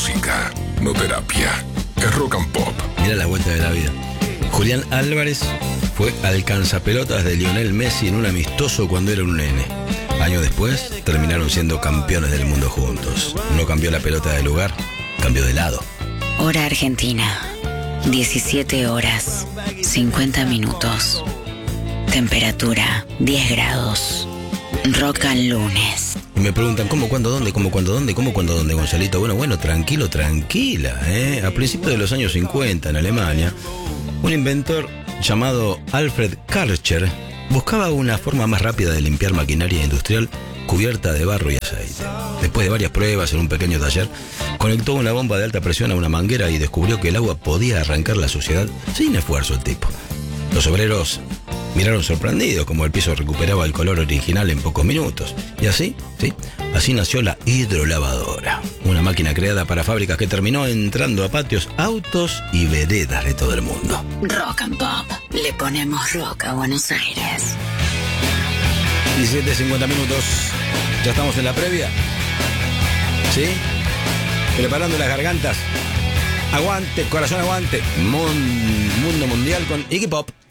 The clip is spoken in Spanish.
música, no terapia. Es Rock and Pop. Mira la vuelta de la vida. Julián Álvarez fue alcanzapelotas de Lionel Messi en un amistoso cuando era un nene. Años después terminaron siendo campeones del mundo juntos. No cambió la pelota de lugar, cambió de lado. Hora Argentina, 17 horas, 50 minutos. Temperatura, 10 grados. Rock al lunes. Y me preguntan, ¿cómo, cuándo, dónde? ¿Cómo, cuándo, dónde? ¿Cómo, cuándo, dónde, Gonzalito? Bueno, tranquilo, tranquila, ¿eh? A principios de los años 50, en Alemania, un inventor llamado Alfred Karcher buscaba una forma más rápida de limpiar maquinaria industrial cubierta de barro y aceite. Después de varias pruebas en un pequeño taller, conectó una bomba de alta presión a una manguera y descubrió que el agua podía arrancar la suciedad sin esfuerzo el tipo. Los obreros miraron sorprendidos como el piso recuperaba el color original en pocos minutos. Y así nació la hidrolavadora, una máquina creada para fábricas que terminó entrando a patios, autos y veredas de todo el mundo. Rock and Pop. Le ponemos rock a Buenos Aires. 17:50 minutos. Ya estamos en la previa. ¿Sí? Preparando las gargantas. Aguante, corazón, aguante. Mundo mundial con Iggy Pop.